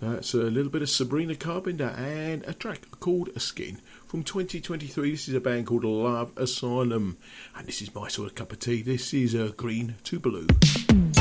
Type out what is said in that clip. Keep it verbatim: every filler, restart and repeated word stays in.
That's a little bit of Sabrina Carpenter and a track called Skin from twenty twenty-three. This is a band called Love Asylum, and this is my sort of cup of tea. This is uh, Green to Blue.